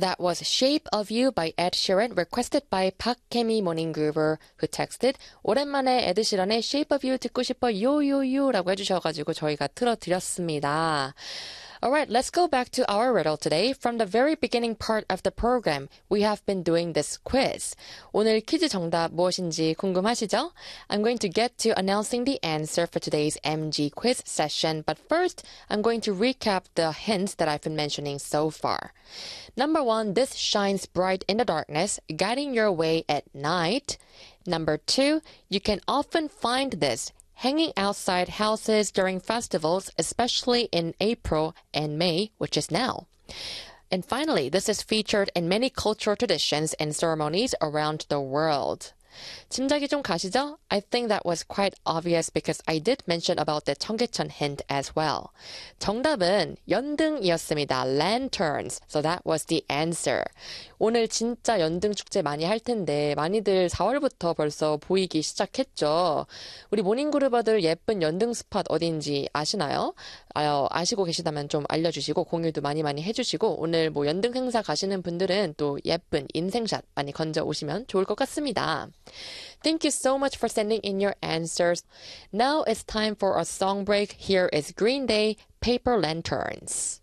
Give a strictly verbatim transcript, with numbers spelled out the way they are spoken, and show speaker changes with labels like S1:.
S1: That was Shape of You by Ed Sheeran, requested by 박혜미 모닝그루버, who texted 오랜만에 에드 시런의 Shape of You 듣고 싶어 요요요라고 해주셔가지고 저희가 틀어드렸습니다. Alright, let's go back to our riddle today. From the very beginning part of the program, we have been doing this quiz. 오늘 퀴즈 정답 무엇인지 궁금하시죠? I'm going to get to announcing the answer for today's M G quiz session, but first, I'm going to recap the hints that I've been mentioning so far. Number one, this shines bright in the darkness, guiding your way at night. Number two, you can often find this hanging outside houses during festivals, especially in April and May, which is now. And finally, this is featured in many cultural traditions and ceremonies around the world. 짐작이 좀 가시죠? I think that was quite obvious because I did mention about the 청계천 hint as well. 정답은 연등이었습니다. Lanterns. So that was the answer. 오늘 진짜 연등 축제 많이 할 텐데 많이들 사월부터 벌써 보이기 시작했죠. 우리 모닝그루버들 예쁜 연등 스팟 어딘지 아시나요? 아, 아시고 계시다면 좀 알려주시고 공유도 많이 많이 해주시고 오늘 뭐 연등 행사 가시는 분들은 또 예쁜 인생샷 많이 건져 오시면 좋을 것 같습니다. Thank you so much for sending in your answers. Now it's time for a song break. Here is Green Day, Paper Lanterns.